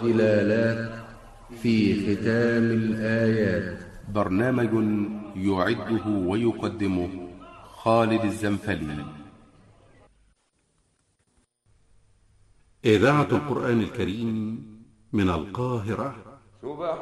والدلالات في ختام الآيات. برنامج يعده ويقدمه خالد الزنفلي. إذاعة القرآن الكريم من القاهرة.